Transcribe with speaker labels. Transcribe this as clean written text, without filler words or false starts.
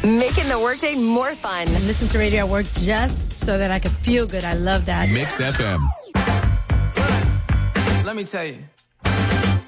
Speaker 1: Making the workday more fun.
Speaker 2: I listen to radio at work just so that I can feel good. I love that.
Speaker 3: Mix FM.
Speaker 4: Let me tell you.